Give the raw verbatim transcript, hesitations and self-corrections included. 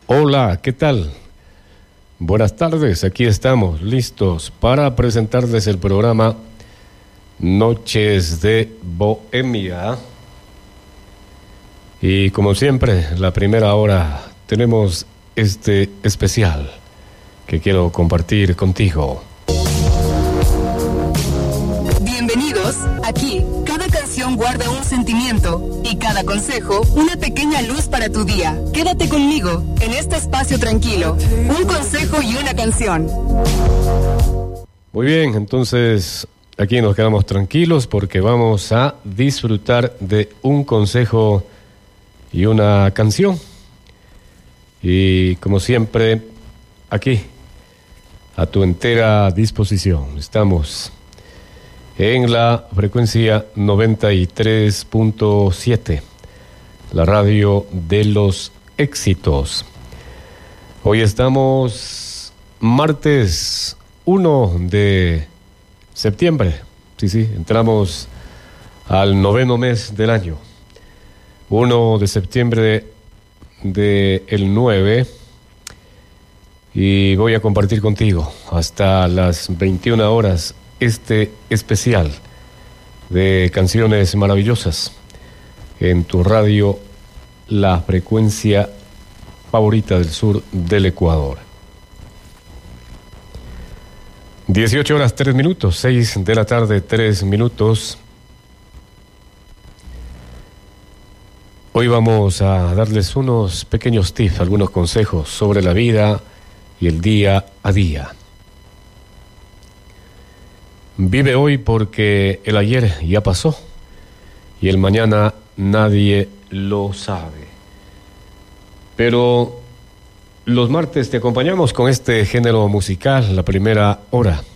Hola, ¿qué tal? Buenas tardes, aquí estamos listos para presentarles el programa Noches de Bohemia. Y como siempre, la primera hora tenemos este especial que quiero compartir contigo. Bienvenidos, aquí cada canción guarda un sentimiento y cada consejo una pequeña luz para tu día. Quédate conmigo en este espacio tranquilo, un consejo y una canción. Muy bien, entonces aquí nos quedamos tranquilos porque vamos a disfrutar de un consejo y una canción. Y como siempre, aquí, a tu entera disposición. Estamos en la frecuencia noventa y tres punto siete, la radio de los éxitos. Hoy estamos martes uno de septiembre. Sí, sí, entramos al noveno mes del año. uno de septiembre de el nueve. Y voy a compartir contigo hasta las veintiuna horas este especial de canciones maravillosas en tu radio, la frecuencia favorita del sur del Ecuador. dieciocho horas tres minutos, seis de la tarde tres minutos. Hoy vamos a darles unos pequeños tips, algunos consejos sobre la vida y el día a día. Vive hoy porque el ayer ya pasó y el mañana nadie lo sabe. Pero los martes te acompañamos con este género musical, la primera hora.